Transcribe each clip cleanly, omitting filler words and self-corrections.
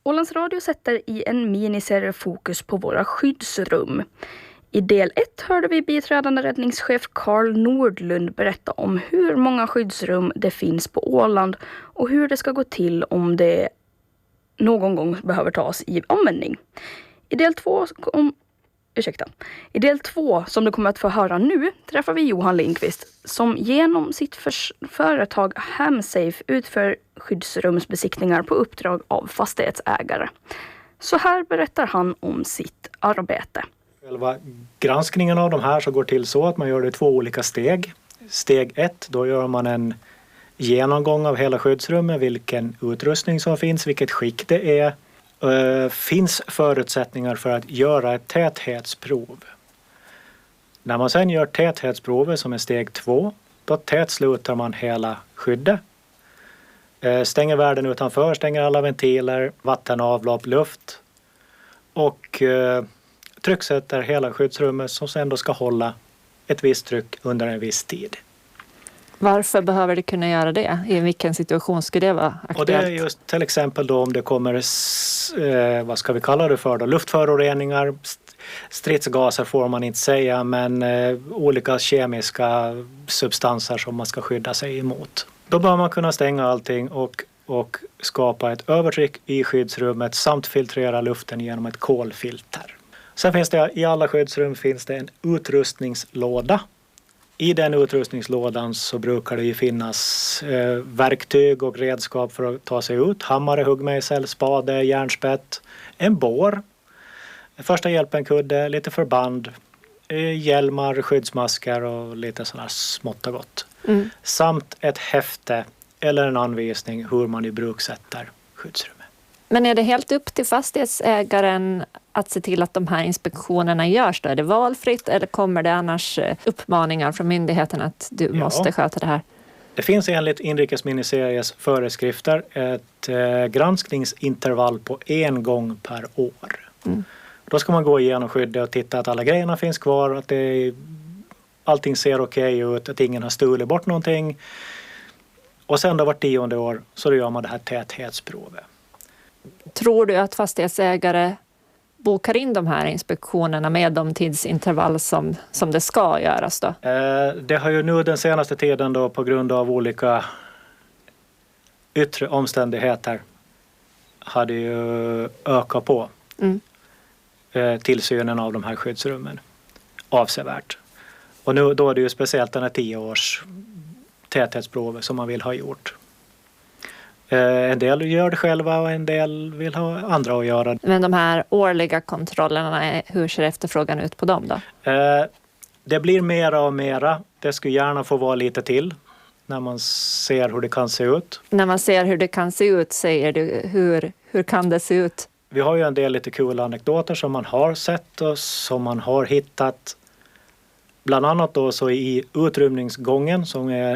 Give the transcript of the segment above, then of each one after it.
Ålands Radio sätter i en miniserie fokus på våra skyddsrum. I del 1 hörde vi biträdande räddningschef Carl Nordlund berätta om hur många skyddsrum det finns på Åland och hur det ska gå till om det någon gång behöver tas i användning. I del 2 som du kommer att få höra nu träffar vi Johan Lindqvist som genom sitt företag Hamsafe utför skyddsrumsbesiktningar på uppdrag av fastighetsägare. Så här berättar han om sitt arbete. Själva granskningen av de här så går till så att man gör det i 2 olika steg. Steg 1, då gör man en genomgång av hela skyddsrummet, vilken utrustning som finns, vilket skick det är. Finns förutsättningar för att göra ett täthetsprov. När man sedan gör täthetsprovet som är steg 2, då tätslutar man hela skyddet. Stänger världen utanför, stänger alla ventiler, vatten, avlopp, luft och trycksätter hela skyddsrummet som sedan då ska hålla ett visst tryck under en viss tid. Varför behöver det kunna göra det? I vilken situation skulle det vara aktuellt? Och det är just till exempel då om det kommer, vad ska vi kalla det för då? Luftföroreningar, stridsgaser får man inte säga, men olika kemiska substanser som man ska skydda sig emot. Då bör man kunna stänga allting och skapa ett övertryck i skyddsrummet samt filtrera luften genom ett kolfilter. Sen finns det i alla skyddsrum finns det en utrustningslåda. I den utrustningslådan så brukar det ju finnas verktyg och redskap för att ta sig ut. Hammare, huggmejsel, spade, järnspett, en bår, första hjälpen-kudde, lite förband, hjälmar, skyddsmasker och lite sådär smått och gott. Samt ett häfte eller en anvisning hur man i bruk sätter skyddsrummet. Men är det helt upp till fastighetsägaren att se till att de här inspektionerna görs då? Är det valfritt eller kommer det annars uppmaningar från myndigheten att du måste sköta det här? Det finns enligt inrikesministeriets föreskrifter ett granskningsintervall på 1 gång per år. Då ska man gå igenom skyddet och titta att alla grejerna finns kvar, att allting ser okej ut, att ingen har stulit bort någonting. Och sen då vart 10:e år så gör man det här täthetsprovet. Tror du att fastighetsägare bokar in de här inspektionerna med de tidsintervall som det ska göras då? Det har ju nu den senaste tiden då på grund av olika yttre omständigheter hade ju ökat på tillsynen av de här skyddsrummen avsevärt. Och nu då är det ju speciellt den här 10-års täthetsprovet som man vill ha gjort. En del gör det själva och en del vill ha andra att göra. Men de här årliga kontrollerna, hur ser efterfrågan ut på dem då? Det blir mera och mera. Det skulle gärna få vara lite till när man ser hur det kan se ut. När man ser hur det kan se ut, säger du, hur kan det se ut? Vi har ju en del lite coola anekdoter som man har sett och som man har hittat. Bland annat då så i utrymningsgången som är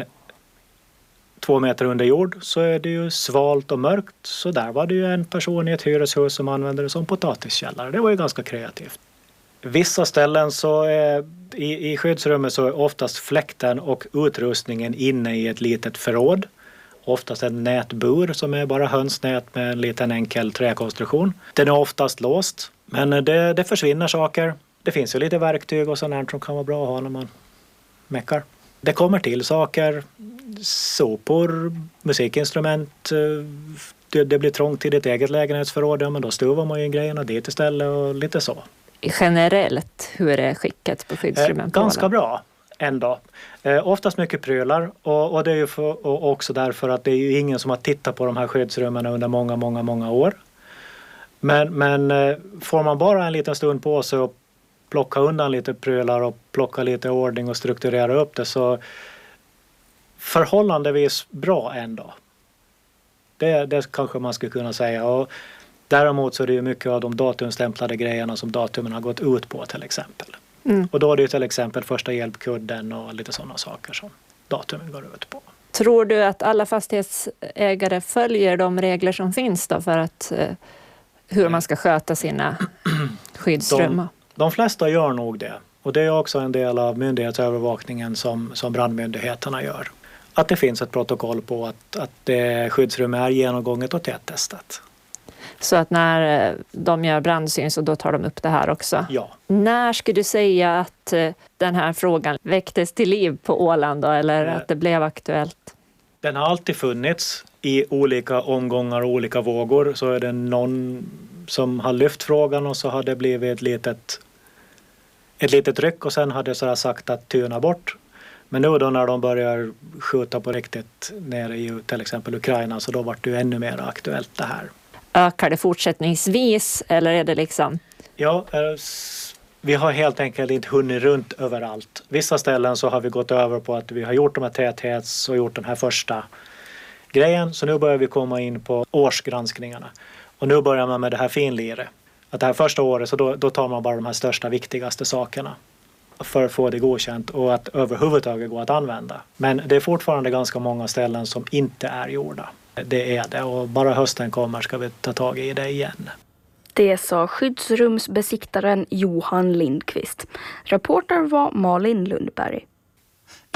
2 meter under jord så är det ju svalt och mörkt. Så där var det ju en person i ett hyreshus som använde det som potatiskällare. Det var ju ganska kreativt. Vissa ställen så är i skyddsrummet så är oftast fläkten och utrustningen inne i ett litet förråd. Oftast en nätbur som är bara hönsnät med en liten enkel träkonstruktion. Den är oftast låst, men det försvinner saker. Det finns ju lite verktyg och sånt som kan vara bra att ha när man meckar. Det kommer till saker, sopor, musikinstrument. Det blir trångt i ditt eget lägenhetsförråd, ja, men då stuvar man ju grejerna dit istället och lite så. Generellt, hur är skicket på skyddsrummen? Ganska bra ändå. Oftast mycket prylar och det är ju också därför att det är ju ingen som har tittat på de här skyddsrummen under många år. Men får man bara en liten stund på sig och plocka undan lite prylar och plocka lite ordning och strukturera upp det så förhållandevis bra ändå. Det kanske man skulle kunna säga. Och däremot så är det ju mycket av de datumstämplade grejerna som datumen har gått ut på till exempel. Och då är det ju till exempel första hjälpkudden och lite sådana saker som datumen går ut på. Tror du att alla fastighetsägare följer de regler som finns då för att hur man ska sköta sina skyddsrum? De flesta gör nog det. Och det är också en del av myndighetsövervakningen som brandmyndigheterna gör. Att det finns ett protokoll på att skyddsrum är genomgånget och tättestat. Så att när de gör brandsyn så då tar de upp det här också. Ja. När skulle du säga att den här frågan väcktes till liv på Åland då, eller att det blev aktuellt? Den har alltid funnits i olika omgångar och olika vågor. Så är det någon som har lyft frågan och så har det blivit ett litet ryck och sen har det så sagt att tyna bort. Men nu då när de börjar skjuta på riktigt nere i till exempel Ukraina så då var det ju ännu mer aktuellt det här. Ökar det fortsättningsvis eller är det liksom? Ja, vi har helt enkelt inte hunnit runt överallt. Vissa ställen så har vi gått över på att vi har gjort de här täthets och gjort den här första grejen. Så nu börjar vi komma in på årsgranskningarna. Och nu börjar man med det här finlire. Att det här första året så då tar man bara de här största viktigaste sakerna för att få det godkänt och att överhuvudtaget gå att använda. Men det är fortfarande ganska många ställen som inte är gjorda. Det är det och bara hösten kommer ska vi ta tag i det igen. Det sa skyddsrumsbesiktaren Johan Lindqvist. Reporter var Malin Lundberg.